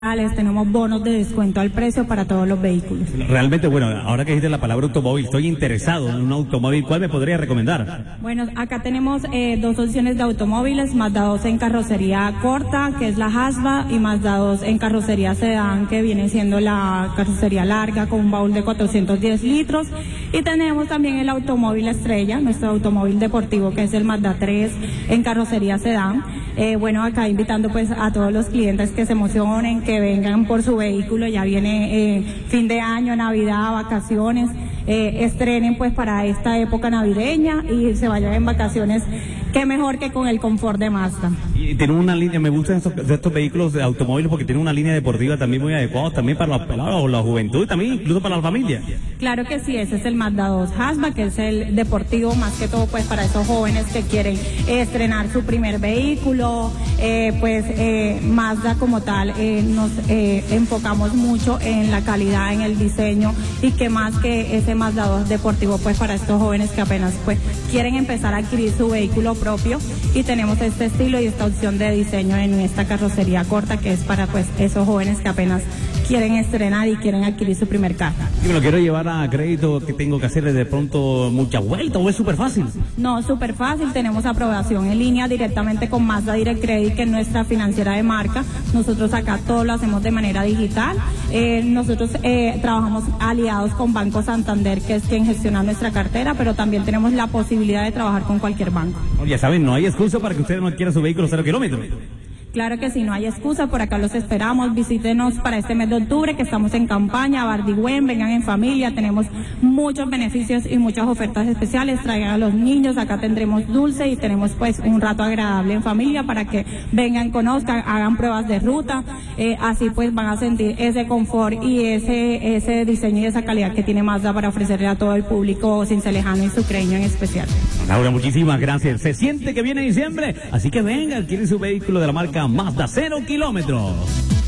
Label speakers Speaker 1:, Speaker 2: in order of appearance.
Speaker 1: Tenemos bonos de descuento al precio para todos los vehículos.
Speaker 2: Realmente, bueno, ahora que dijiste la palabra automóvil, estoy interesado en un automóvil. ¿Cuál me podría recomendar?
Speaker 1: Bueno, acá tenemos dos opciones de automóviles: Mazda 2 en carrocería corta, que es la Hasba, y Mazda 2 en carrocería sedán, que viene siendo la carrocería larga con un baúl de 410 litros. Y tenemos también el automóvil estrella, nuestro automóvil deportivo, que es el Mazda 3 en carrocería sedán. Bueno, acá invitando pues a todos los clientes que se emocionen, que vengan por su vehículo. Ya viene fin de año, Navidad, vacaciones, estrenen pues para esta época navideña y se vayan en vacaciones. Qué mejor que con el confort de Mazda.
Speaker 2: Y tiene una línea, me gustan estos vehículos de automóviles porque tienen una línea deportiva también muy adecuada, también para los pelados, la juventud, también incluso para la familia.
Speaker 1: Claro que sí, ese es el Mazda 2 Hasba, que es el deportivo más que todo pues para esos jóvenes que quieren estrenar su primer vehículo. Mazda como tal nos enfocamos mucho en la calidad, en el diseño, y que más que ese Mazda 2 deportivo pues para estos jóvenes que apenas pues quieren empezar a adquirir su vehículo propio, y tenemos este estilo y esta opción de diseño en esta carrocería corta, que es para pues esos jóvenes que apenas quieren estrenar y quieren adquirir su primer carro.
Speaker 2: ¿Y me lo quiero llevar a crédito? ¿Qué tengo que hacerle de pronto mucha vuelta o es súper fácil?
Speaker 1: No, súper fácil. Tenemos aprobación en línea directamente con Mazda Direct Credit, que es nuestra financiera de marca. Nosotros acá todo lo hacemos de manera digital. Nosotros trabajamos aliados con Banco Santander, que es quien gestiona nuestra cartera, pero también tenemos la posibilidad de trabajar con cualquier banco.
Speaker 2: Ya saben, no hay excusa para que ustedes no adquieran su vehículo 0 kilómetros.
Speaker 1: Claro que sí, no hay excusa, por acá los esperamos. Visítenos para este mes de octubre, que estamos en campaña, Bardigüen, vengan en familia, tenemos muchos beneficios y muchas ofertas especiales. Traigan a los niños, acá tendremos dulce y tenemos pues un rato agradable en familia para que vengan, conozcan, hagan pruebas de ruta, así pues van a sentir ese confort y ese diseño y esa calidad que tiene Mazda para ofrecerle a todo el público cincelejano y sucreño en especial.
Speaker 2: Laura, muchísimas gracias. Se siente que viene diciembre, así que venga, adquiere su vehículo de la marca Mazda 0 kilómetros.